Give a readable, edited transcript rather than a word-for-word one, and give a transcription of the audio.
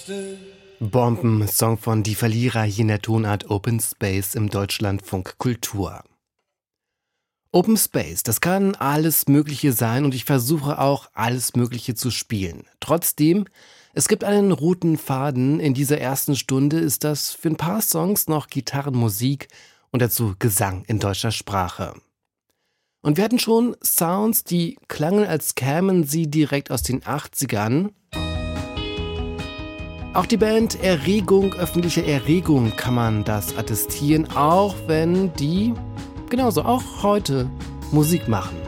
Bomben-Song von Die Verlierer hier in der Tonart Open Space im Deutschlandfunk Kultur. Open Space, das kann alles Mögliche sein und ich versuche auch alles Mögliche zu spielen. Trotzdem, es gibt einen roten Faden. In dieser ersten Stunde ist das für ein paar Songs noch Gitarrenmusik und dazu Gesang in deutscher Sprache. Und wir hatten schon Sounds, die klangen, als kämen sie direkt aus den 80ern. Auch die Band Erregung, öffentliche Erregung kann man das attestieren, auch wenn die genauso auch heute Musik machen.